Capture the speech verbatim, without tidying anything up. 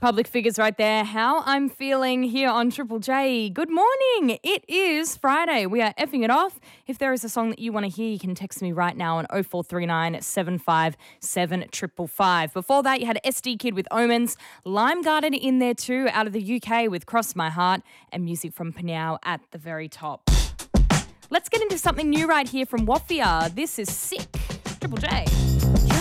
Public Figures right there. How I'm feeling here on Triple J. Good morning. It is Friday. We are effing it off. If there is a song that you want to hear, you can text me right now on oh four three nine, seven five seven, five five five. Before that, you had S D Kid with Omens, Lime Garden in there too, out of the U K with Cross My Heart, and music from Panyao at the very top. Let's get into something new right here from Wafia. This is Sick. Triple J.